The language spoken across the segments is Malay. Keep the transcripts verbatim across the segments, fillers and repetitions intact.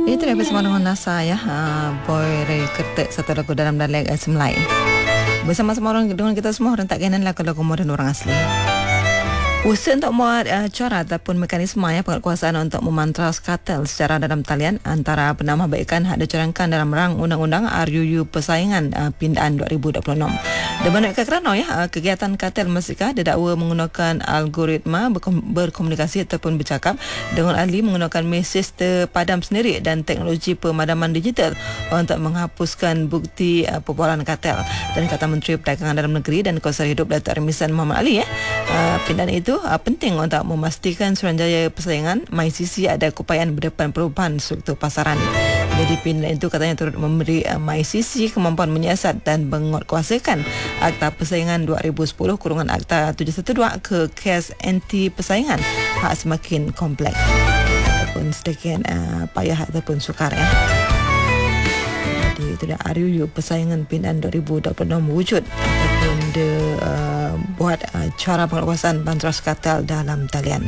Itu dah bersama dengan Nasa ya, ha, Boy Ray Kertek, satu lagu dalam dialek Semlai. Bersama-sama orang dengan kita semua orang tak kenan lagu-lagu moden orang asli. Usaha untuk membuat uh, cara ataupun mekanisme ya penguatkuasaan untuk memantras kartel secara dalam talian antara penambahbaikan hak dicorangkan dalam rang Undang-Undang R U U Persaingan uh, Pindaan dua ribu dua puluh enam. Dan banyak kerana ya uh, kegiatan kartel mesika didakwa menggunakan algoritma berkom- berkomunikasi ataupun bercakap dengan ahli menggunakan mesej terpadam sendiri dan teknologi pemadaman digital untuk menghapuskan bukti uh, perbualan kartel. Dan kata Menteri Perdagangan Dalam Negeri dan Kawasan Hidup Datuk Remisan Muhammad Ali ya, uh, pindaan itu uh, penting untuk memastikan Suruhanjaya Persaingan M Y C C ada keupayaan berdepan perubahan struktur pasaran. Jadi pindaan itu katanya turut memberi uh, M Y C C kemampuan menyiasat dan menguatkuasakan Akta Persaingan dua ribu sepuluh kurungan Akta tujuh satu dua ke kes anti persaingan hak semakin kompleks ataupun sedikit uh, payah ataupun sukar ya. Jadi itu dah R U U Persaingan Pindaan dua ribu dua puluh enam wujud ataupun dia uh, buat uh, cara penguatkuasaan bantras kartel dalam talian.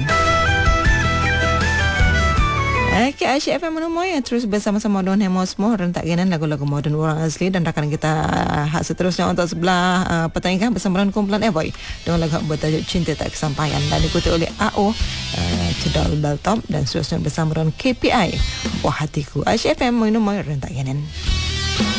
Okay, Aisyah F M menemui terus bersama-sama dengan Hemo semua dan tak kenan lagu-lagu moden orang asli dan rakan kita uh, hak seterusnya untuk sebelah uh, pertandingan bersama dengan kumpulan Airboy dengan lagu bertajuk Cinta Tak Kesampaian dan diikuti oleh A O uh, Cedal Baltop dan seterusnya bersama dengan K P I Buah Hatiku. Aisyah F M menemui dan tak kenan.